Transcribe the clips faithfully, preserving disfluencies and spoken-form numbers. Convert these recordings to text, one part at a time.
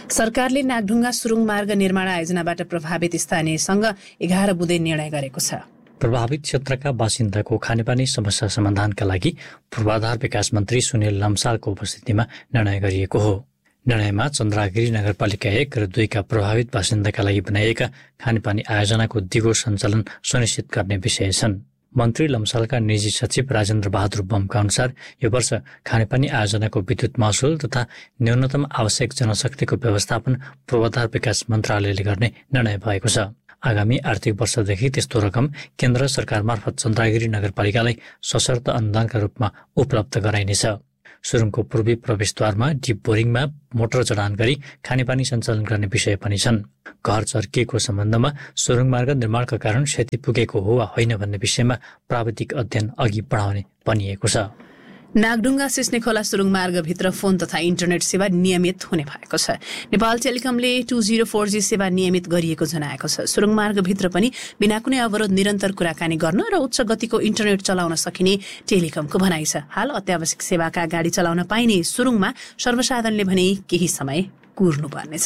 सरकारले नागढुङ्गा सुरुङ मार्ग निर्माण आयोजनाबाट प्रभावित स्थानीयसँग एघार बुँदे निर्णय गरेको छ। प्रभावित क्षेत्रका बासिन्दाको खानेपानी समस्या समाधानका लागि पूर्वाधार विकास मन्त्री सुनिल लम्सालको उपस्थितिमा निर्णय गरिएको हो। निर्णयमा चन्द्रागिरी नगरपालिका एक र दुईका प्रभावित बासिन्दाका लागि बनाइएका खानेपानी आयोजनाको दिगो सञ्चालन सुनिश्चित गर्ने विषय छन्। मन्त्री लम्सालका निजी सचिव राजेन्द्र बहादुर बमका अनुसार यो वर्ष खानेपानी आयोजनाको विद्युत महसुल तथा न्यूनतम आवश्यक जनशक्तिको व्यवस्थापन पूर्वाधार विकास मन्त्रालयले गर्ने निर्णय भएको छ। आगामी आर्थिक वर्षदेखि त्यस्तो रकम केन्द्र सरकार मार्फत चन्द्रागिरी नगरपालिकालाई सशर्त अनुदानका रूपमा उपलब्ध गराइनेछ। सुरुङको पूर्वी प्रवेशद्वारमा डिप बोरिङमा मोटर जडान गरी खानेपानी सञ्चालन गर्ने विषय पनि छन्। घर चर्किएको सम्बन्धमा सुरुङ मार्ग निर्माणका कारण क्षति पुगेको हो वा होइन भन्ने विषयमा प्राविधिक अध्ययन अघि बढाउने भनिएको छ। नागढुङ्गा सिस्ने खोला सुरुङ मार्गभित्र फोन तथा इन्टरनेट सेवा नियमित हुने भएको छ। Nepal टेलिकमले two zero four G सेवा नियमित गरिएको जनाएको छ। सुरुङ मार्गभित्र पनि बिना कुनै अवरोध निरन्तर कुराकानी गर्न र उच्च गतिको इन्टरनेट चलाउन सकिने टेलिकमको भनाइ छ। हाल अत्यावश्यक सेवाका गाडी चलाउन पाइने सुरुङमा सर्वसाधारणले भने केही समय कुर्नुपर्नेछ।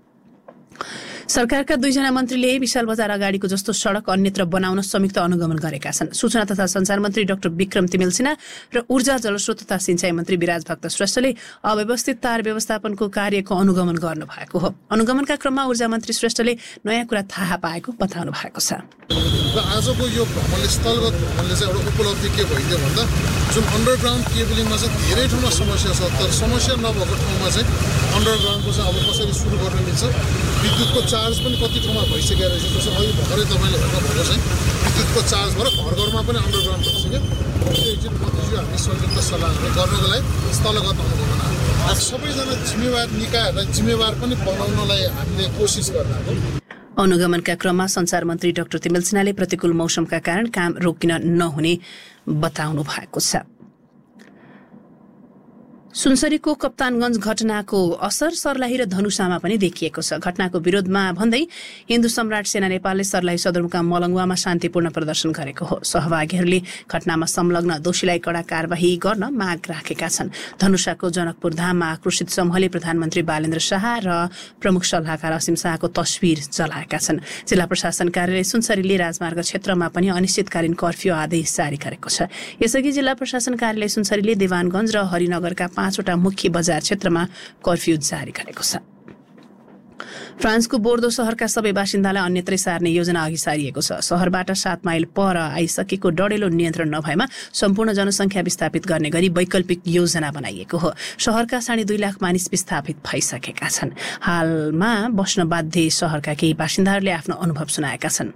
सरकारका दुईजना मन्त्रीले विशाल बजार अगाडिको जस्तो सड़क अन्यत्र बनाउन संयुक्त अनुगमन गरेका छन्। सूचना तथा संचार मन्त्री डाक्टर विक्रम तिमेल सिन्हा र ऊर्जा जलस्रोत तथा सिंचाई मन्त्री विराज भक्त श्रेष्ठले अव्यवस्थित तार व्यवस्थापनको कार्यको अनुगमन गर्नु भएको हो। अनुगमनका क्रममा ऊर्जा मन्त्री श्रेष्ठले नयाँ कुरा थाहा पाएको बताउनु भएको छ। र आजको यो भ्रमणले स्थलगत भ्रमणले चाहिँ एउटा उपलब्धि के भइदियो भन्दा जुन अन्डरग्राउन्ड केबलिङमा चाहिँ धेरै ठाउँमा समस्या छ, तर समस्या नभएको ठाउँमा चाहिँ अन्डरग्राउन्डको चाहिँ अब कसरी सुरु गर्न मिल्छ, विद्युतको चार्ज पनि कति ठाउँमा भइसकेको रहेछ। जस्तो अहिले भर्खरै तपाईँले हेर्नुभएको चाहिँ विद्युतको चार्ज भएर घर घरमा पनि अन्डरग्राउन्ड भइसक्यो। एकचोटि मन्त्रीज्यू हामी संयुक्त सल्लाह गर्नको लागि स्थलगत अनुगमन सबैजना जिम्मेवार निकायहरूलाई जिम्मेवार पनि बनाउनलाई हामीले कोसिस गर्छौँ। अनुगमनका क्रममा संचार मन्त्री डाक्टर तिमेल सिन्हाले प्रतिकूल मौसमका कारण काम रोकिन नहुने बताउनु भएको छ। सुनसरीको कप्तानगञ्ज घटनाको असर सर्लाही र धनुषामा पनि देखिएको छ। घटनाको विरोधमा भन्दै हिन्दू सम्राट सेना नेपालले सर्लाही सदरमुकाम मलङ्गुवामा शान्तिपूर्ण प्रदर्शन गरेको हो। सहभागीहरूले घटनामा संलग्न दोषीलाई कड़ा कार्यवाही गर्न माग राखेका छन्। धनुषाको जनकपुर धाममा आक्रोशित समूहले प्रधानमन्त्री बालेन्द्र शाह र प्रमुख सल्लाहकार असीम शाहको तस्बिर जलाएका छन्। जिल्ला प्रशासन कार्यालय सुनसरीले राजमार्ग क्षेत्रमा पनि अनिश्चितकालीन कर्फ्यू आदेश जारी गरेको छ। यसअघि जिल्ला प्रशासन कार्यालय सुनसरीले देवानगञ्ज र हरिनगरका पाँचवटा मुख्य बजार क्षेत्रमा कर्फ्यू जारी गरेको छ। फ्रान्सको बोर्दो शहरका सबै बासिन्दालाई अन्यत्रै सार्ने योजना अघि सारिएको छ। शहरबाट सात माइल पर आइसकेको डढेलो नियन्त्रण नभएमा सम्पूर्ण जनसङ्ख्या विस्थापित गर्ने गरी वैकल्पिक योजना बनाइएको हो। शहरका साढे दुई लाख मानिस विस्थापित भइसकेका छन्। हालमा बस्न बाध्य शहरका केही बासिन्दाहरूले आफ्नो अनुभव सुनाएका छन्।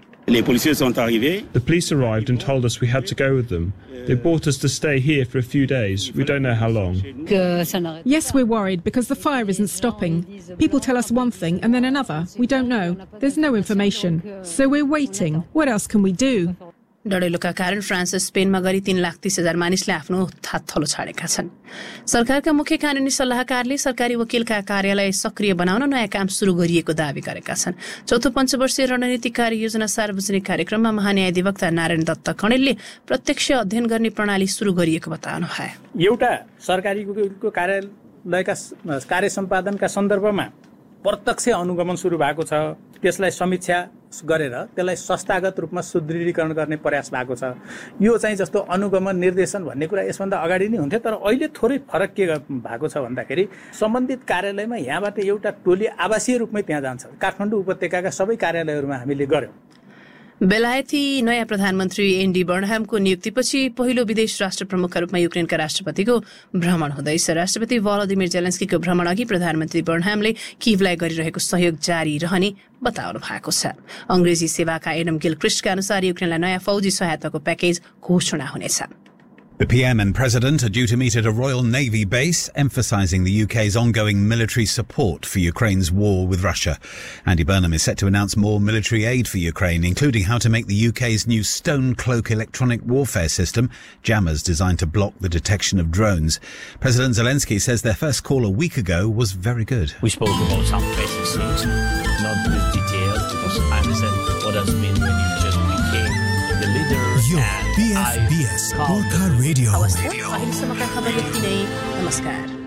The police arrived and told us we had to go with them. They brought us to stay here for a few days. We don't know how long. Yes, we're worried because the fire isn't stopping. People tell us one thing and then another. We don't know. There's no information. So we're waiting. What else can we do? डढेलोका कारण France स्पेनमा गरी तीन लाख तीस हजार मानिसले आफ्नो हातथलो छाडेका छन्। सरकारका मुख्य कानुनी सल्लाहकारले सरकारी वकिलका कार्यालय सक्रिय बनाउन नयाँ काम सुरु गरिएको दावी गरेका छन्। चौथो पञ्चवर्षीय रणनीतिक कार्ययोजना सार्वजनिक कार्यक्रममा महान्यायाधिवक्ता नारायण दत्त कणेलले प्रत्यक्ष अध्ययन गर्ने प्रणाली सुरु गरिएको बताउनु भयो। एउटा सरकारी वकिलको कार्यालयका कार्य सम्पादनका सन्दर्भमा प्रत्यक्ष अनुगमन सुरु भएको छ। त्यसलाई समीक्षा गरेर त्यसलाई संस्थागत रूपमा सुदृढीकरण गर्ने प्रयास भएको छ। यो चाहिँ जस्तो अनुगमन निर्देशन भन्ने कुरा यसभन्दा अगाडि नै हुन्थ्यो, तर अहिले थोरै फरक के भएको छ भन्दाखेरि सम्बन्धित कार्यालयमा यहाँबाट एउटा टोली आवासीय रूपमै त्यहाँ जान्छ। काठमाडौँ उपत्यकाका सबै कार्यालयहरूमा हामीले गर्यौँ। बेलायती नयाँ प्रधानमन्त्री एन्डी बर्नहामको नियुक्तिपछि पहिलो विदेश राष्ट्र प्रमुखका रूपमा युक्रेनका राष्ट्रपतिको भ्रमण हुँदैछ। राष्ट्रपति भलोदिमिर जेलेन्स्कीको भ्रमण अघि प्रधानमन्त्री बर्नहामले किभलाई गरिरहेको सहयोग जारी रहने बताउनु भएको छ। अंग्रेजी सेवाका एडम गिलक्रिस्टका अनुसार युक्रेनलाई नयाँ फौजी सहायताको प्याकेज घोषणा हुनेछ। The P M and President are due to meet at a Royal Navy base, emphasising the U K's ongoing military support for Ukraine's war with Russia. Andy Burnham is set to announce more military aid for Ukraine, including how to make the U K's new Stone Cloak electronic warfare system, jammers designed to block the detection of drones. President Zelensky says their first call a week ago was very good. We spoke about some basic things, not with details, because I understand what does mean when you just became the leader. Yo, B F B S, Gorkha Radio. अहिलेसम्मका खबर यति नै। नमस्कार।